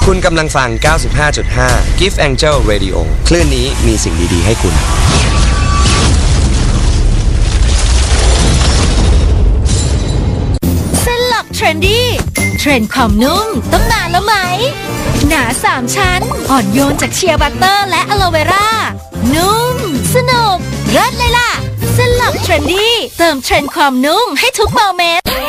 คุณกำลังฟัง 95.5 Gift Angel Radio คลื่นนี้มีสิ่งดีๆให้คุณเส้นหลอกเทรนดี้เทรนด์ความนุ่มต้องมาแล้วไหมหนา3ชั้นอ่อนโยนจากเชียร์บัตเตอร์และอะโลเวรานุ่มสนุกเลิศเลยล่ะเส้นหลอกเทรนดี้เติมเทรนด์ความนุ่มให้ทุกโมเมนต์